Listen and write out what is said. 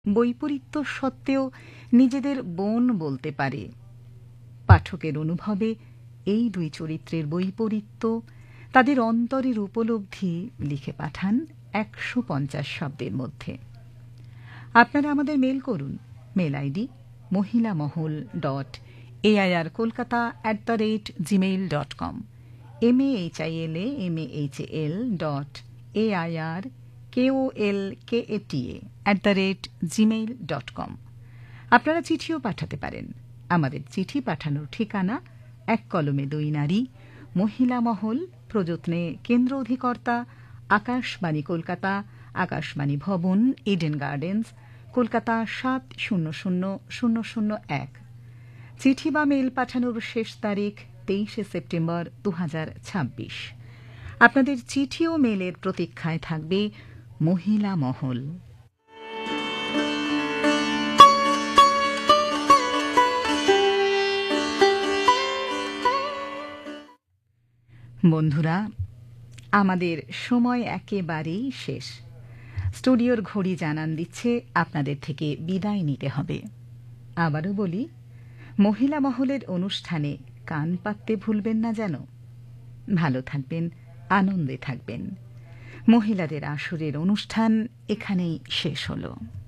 বৈপরীত্য সত্ত্বেও নিজেদের বোন বলতে পারে। পাঠকের অনুভবে এই দুই চরিত্রের বৈপরীত্য, তাদের অন্তরের উপলব্ধি লিখে পাঠান ১৫০ শব্দের মধ্যে। আপনারা আমাদের মেল করুন। Mail ID mahilamahol.airkolkata@gmail.com mahilaMahilKolkata@gmail.com। আপনারা চিঠিও পাঠাতে পারেন। আমাদের চিঠি পাঠানোর ঠিকানা, এক কলমে দুই নারী, মহিলা মহল, প্রযত্নে কেন্দ্র অধিকর্তা, আকাশবাণী কলকাতা, আকাশবাণী ভবন, ইডেন গার্ডেন্স, কলকাতা ৭০০০০১। চিঠি বা মেল পাঠানোর শেষ তারিখ ২৩ সেপ্টেম্বর ২০২৬। আপনাদের চিঠি ও মেলের প্রতীক্ষায় থাকবে মহিলা মহল। বন্ধুরা, আমাদের সময় একেবারেই শেষ। স্টুডিওর ঘড়ি জানান দিচ্ছে আপনাদের থেকে বিদায় নিতে হবে। আবারও বলি, মহিলা মহলের অনুষ্ঠানে কান পাততে ভুলবেন না যেন। ভালো থাকবেন, আনন্দে থাকবেন। মহিলাদের আসরের অনুষ্ঠান এখানেই শেষ হলো।